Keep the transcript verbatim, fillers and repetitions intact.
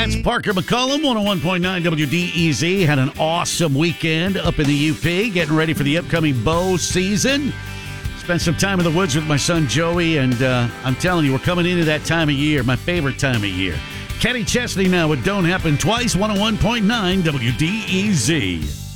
That's Parker McCollum, one oh one point nine W D E Z. Had an awesome weekend up in the U P, getting ready for the upcoming bow season. Spent some time in the woods with my son Joey, and uh, I'm telling you, we're coming into that time of year, my favorite time of year. Kenny Chesney now with Don't Happen Twice, one oh one point nine W D E Z.